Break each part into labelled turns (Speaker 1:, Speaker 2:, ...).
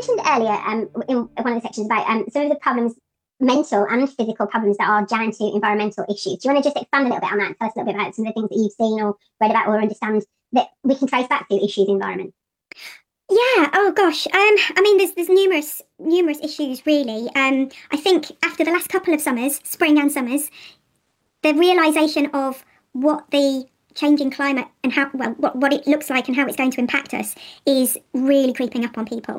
Speaker 1: mentioned earlier in one of the sections about some of the problems, mental and physical problems that are down to environmental issues. Do you want to just expand a little bit on that and tell us a little bit about some of the things that you've seen or read about or understand that we can trace back to issues in the environment?
Speaker 2: Yeah. Oh gosh. I mean, there's numerous issues really. I think after the last couple of summers, spring and summers, the realization of what the changing climate and how what it looks like and how it's going to impact us is really creeping up on people.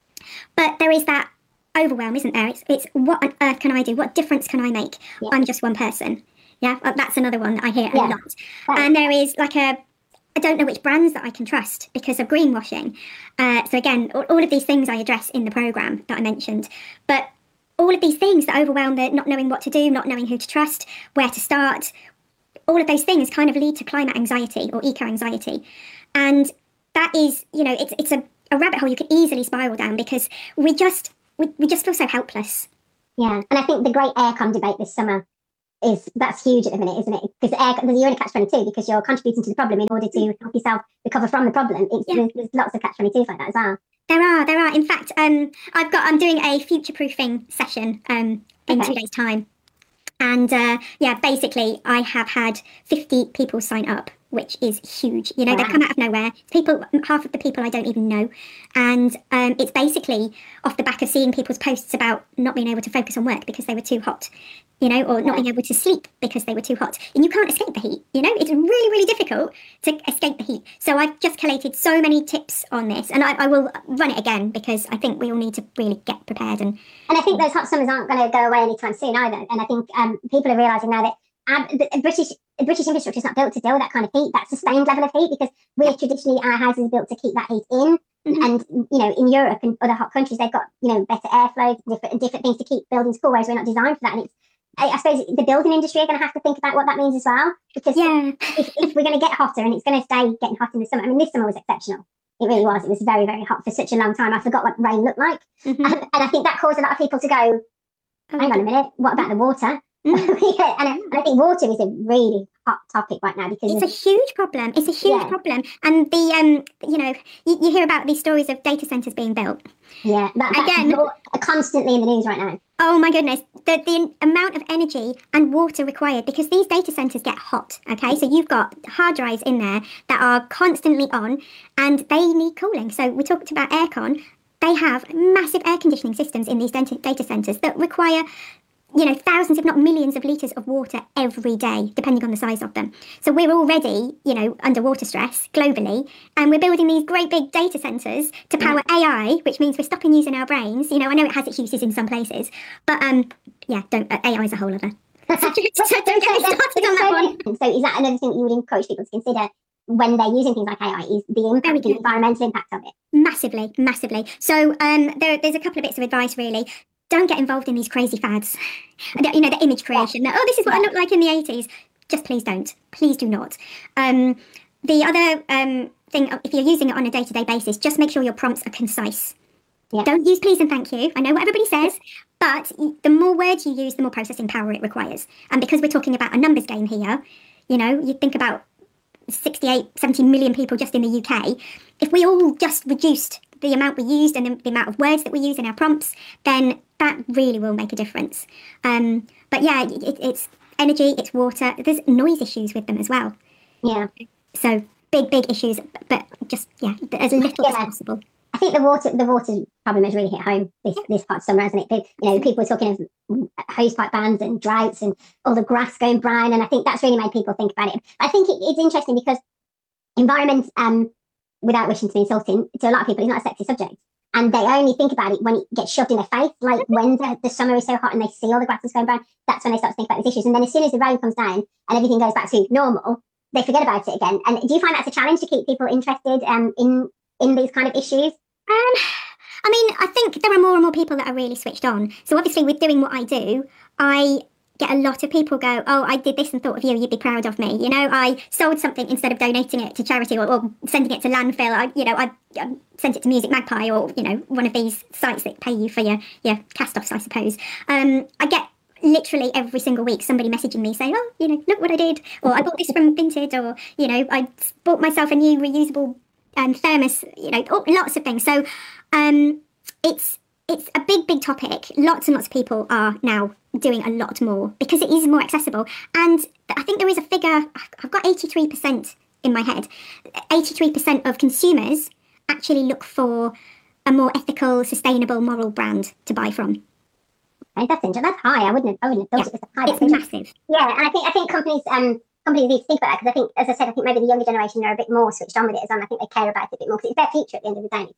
Speaker 2: But there is that overwhelm, isn't there? It's what on earth can I do? What difference can I make? Yeah. I'm just one person. Yeah, that's another one that I hear a lot. Right. And there is like I don't know which brands that I can trust because of greenwashing. So again, all of these things I address in the programme that I mentioned. But all of these things that overwhelm, the not knowing what to do, not knowing who to trust, where to start, all of those things kind of lead to climate anxiety or eco-anxiety. And that is, it's a rabbit hole you could easily spiral down because we just feel so helpless.
Speaker 1: Yeah, and I think the great aircon debate this summer that's huge at the minute, isn't it? Because you're in a catch-22 because you're contributing to the problem in order to help yourself recover from the problem. There's lots of catch-22s like that as well.
Speaker 2: There are. In fact, I'm doing a future-proofing session in 2 days' time. And basically I have had 50 people sign up, which is huge. Wow. They've come out of nowhere. Half of the people I don't even know. And it's basically off the back of seeing people's posts about not being able to focus on work because they were too hot, or not being able to sleep because they were too hot. And you can't escape the heat, It's really, really difficult to escape the heat. So I've just collated so many tips on this. And I will run it again because I think we all need to really get prepared. And
Speaker 1: I think those hot summers aren't going to go away anytime soon either. And I think people are realising now that the British infrastructure is not built to deal with that kind of heat, that sustained level of heat, because we're traditionally, our houses are built to keep that heat in. Mm-hmm. And, in Europe and other hot countries, they've got, better airflow, different things to keep buildings cool, whereas we're not designed for that. And I suppose the building industry are going to have to think about what that means as well, because if we're going to get hotter and it's going to stay getting hot in the summer, I mean, this summer was exceptional. It really was. It was very, very hot for such a long time. I forgot what rain looked like. Mm-hmm. And I think that caused a lot of people to go, hang on a minute, what about the water? Mm-hmm. and I think water is a really hot topic right now because
Speaker 2: it's a huge problem. It's a huge problem. And the you hear about these stories of data centers being built.
Speaker 1: Yeah, that's constantly in the news right now.
Speaker 2: Oh my goodness, the amount of energy and water required, because these data centers get hot, okay? So you've got hard drives in there that are constantly on and they need cooling. So we talked about aircon. They have massive air conditioning systems in these data centers that require thousands, if not millions of litres of water every day, depending on the size of them. So we're already, under water stress globally, and we're building these great big data centres to power AI, which means we're stopping using our brains. I know it has its uses in some places, but AI is a whole other. So don't get me started on that one.
Speaker 1: So is that another thing that you would encourage people to consider when they're using things like AI, is the environmental impact of it?
Speaker 2: Massively. So there's a couple of bits of advice really. Don't get involved in these crazy fads. The image creation. Yeah. Oh, this is what I looked like in the 80s. Just please don't. Please do not. The other thing, if you're using it on a day-to-day basis, just make sure your prompts are concise. Yeah. Don't use please and thank you. I know what everybody says, but the more words you use, the more processing power it requires. And because we're talking about a numbers game here, you think about 68, 70 million people just in the UK. If we all just reduced the amount we used and the amount of words that we use in our prompts, then that really will make a difference. But yeah, it's energy, it's water. There's noise issues with them as well.
Speaker 1: Yeah.
Speaker 2: So big issues, but just as little as possible.
Speaker 1: I think the water problem has really hit home this part of summer, hasn't it? People were talking of hosepipe bans and droughts and all the grass going brown, and I think that's really made people think about it. I think it's interesting because environment, without wishing to be insulting, to a lot of people, it's not a sexy subject. And they only think about it when it gets shoved in their face, like when the summer is so hot and they see all the grasses going brown, that's when they start to think about these issues. And then as soon as the rain comes down and everything goes back to normal, they forget about it again. And do you find that's a challenge to keep people interested in these kind of issues?
Speaker 2: I think there are more and more people that are really switched on. So obviously with doing what I do, I get a lot of people go, oh, I did this and thought of you, you'd be proud of me. I sold something instead of donating it to charity or sending it to landfill. I sent it to Music Magpie or, one of these sites that pay you for your cast-offs, I suppose. I get literally every single week somebody messaging me saying, oh, look what I did. Or I bought this from Vinted, or, I bought myself a new reusable thermos, lots of things. So it's a big topic. Lots and lots of people are now doing a lot more because it is more accessible. And I think there is a figure, I've got 83% in my head. 83% of consumers actually look for a more ethical, sustainable, moral brand to buy from.
Speaker 1: Okay, that's interesting. That's high. I wouldn't have thought it was high.
Speaker 2: It's massive.
Speaker 1: Yeah, and I think companies need to think about that, because I think, as I said, I think maybe the younger generation are a bit more switched on with it as well. I think they care about it a bit more because it's their future at the end of the day.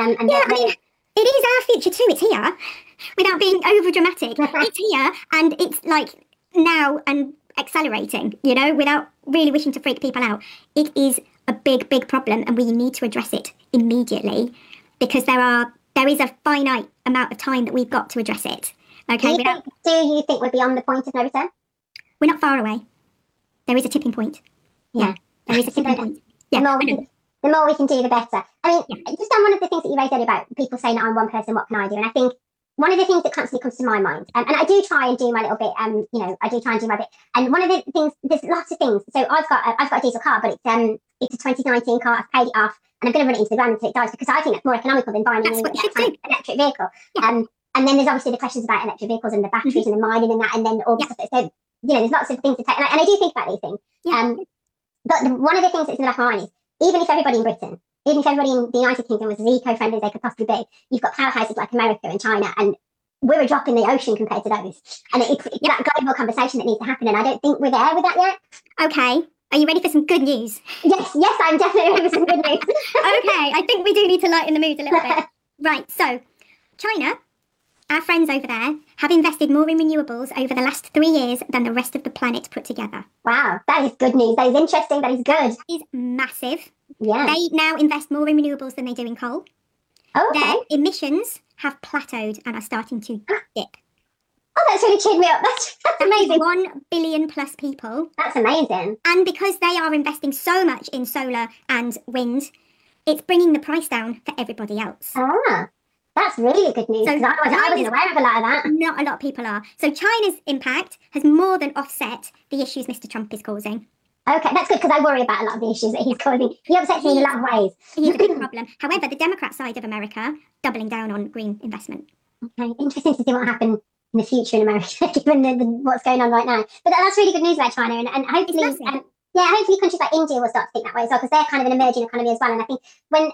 Speaker 2: It is our future too. It's here, without being over dramatic. It's here, and it's like now and accelerating. Without really wishing to freak people out, it is a big problem, and we need to address it immediately because there is a finite amount of time that we've got to address it. Okay.
Speaker 1: Do you think we're beyond the point of no return?
Speaker 2: We're not far away. There is a tipping point. Yeah, there is a tipping point. Yeah,
Speaker 1: the more we can do, the better. I mean, just on one of the things that you raised earlier about people saying that I'm one person, what can I do? And I think one of the things that constantly comes to my mind, and I do try and do my little bit, I do try and do my bit. And one of the things, there's lots of things. So I've got a diesel car, but it's a 2019 car. I've paid it off, and I'm going to run it into the ground until it dies because I think that's more economical than buying an electric vehicle. Yeah. And then there's obviously the questions about electric vehicles and the batteries and the mining and that, and then all the stuff. So there's lots of things to take, and I do think about these things. Yeah. But one of the things that's in the back of my mind is, even if everybody in Britain, even if everybody in the United Kingdom was as eco-friendly as they could possibly be, you've got powerhouses like America and China, and we're a drop in the ocean compared to those. And it's that global conversation that needs to happen, and I don't think we're there with that yet.
Speaker 2: Okay. Are you ready for some good news?
Speaker 1: Yes, I'm definitely ready for some good news.
Speaker 2: Okay, I think we do need to lighten the mood a little bit. Right, so China, our friends over there, have invested more in renewables over the last 3 years than the rest of the planet put together.
Speaker 1: Wow, that is good news. That is interesting. That is good. That
Speaker 2: is massive.
Speaker 1: Yeah.
Speaker 2: They now invest more in renewables than they do in coal.
Speaker 1: Oh, okay.
Speaker 2: Their emissions have plateaued and are starting to dip.
Speaker 1: Oh, that's really cheered me up. That's amazing.
Speaker 2: 1 billion plus people.
Speaker 1: That's amazing.
Speaker 2: And because they are investing so much in solar and wind, it's bringing the price down for everybody else.
Speaker 1: Ah. That's really good news. So I wasn't aware of a lot of that.
Speaker 2: Not a lot of people are. So China's impact has more than offset the issues Mr. Trump is causing.
Speaker 1: Okay, that's good, because I worry about a lot of the issues that he's causing. He upsets me in a lot of ways.
Speaker 2: He's a big problem. However, the Democrat side of America, doubling down on green investment.
Speaker 1: Okay, interesting to see what happens in the future in America, given what's going on right now. But that's really good news about China, and hopefully... hopefully countries like India will start to think that way as well, because they're kind of an emerging economy as well. And I think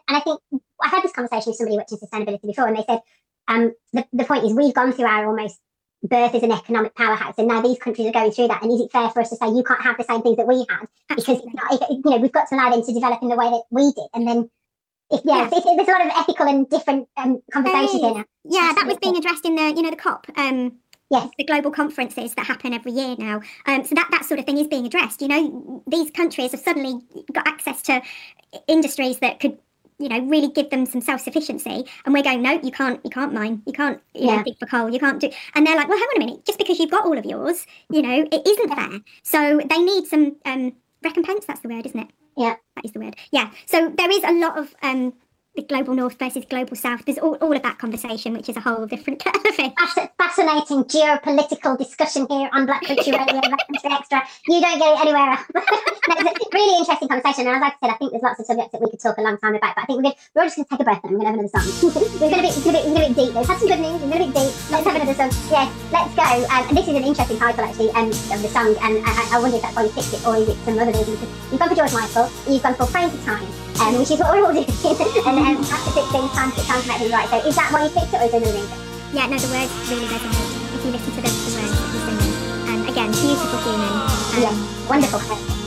Speaker 1: I had this conversation with somebody watching sustainability before, and they said the point is, we've gone through our almost birth as an economic powerhouse, and now these countries are going through that. And is it fair for us to say you can't have the same things that we had? Because we've got to allow them to develop in the way that we did, and then. There's a lot of ethical and different conversations in it.
Speaker 2: Yeah, that was being addressed in the COP.
Speaker 1: Yes.
Speaker 2: The global conferences that happen every year now. So that sort of thing is being addressed. These countries have suddenly got access to industries that could, really give them some self-sufficiency. And we're going, no, you can't mine. You can't dig for coal. You can't do. And they're like, well, hang on a minute. Just because you've got all of yours, it isn't fair. So they need some recompense. That's the word, isn't it?
Speaker 1: Yeah.
Speaker 2: That is the word. Yeah. So there is a lot of the global north versus global south. There's all of that conversation, which is a whole different kind of thing.
Speaker 1: Fascinating geopolitical discussion here on Black Country Radio, Black Country Extra. You don't get it anywhere else. It's a really interesting conversation, and as I said, I think there's lots of subjects that we could talk a long time about, but I think we're all just going to take a breath and we're going to have another song. It's going to be deep. We've had some good news, we're going to be deep. Let's have another song. Yes, let's go. And this is an interesting title, actually, of the song, and I wonder if that's why you picked it, or is it some other reason, because you've gone for George Michael, you've gone for Praying for Time, which is what we're all doing. And after 16 times, it sounds about right. So is that why you picked it, or is there another reason?
Speaker 2: Yeah, no, the words really resonate if you listen to the words that he's singing. And again, beautiful human.
Speaker 1: Yeah, wonderful.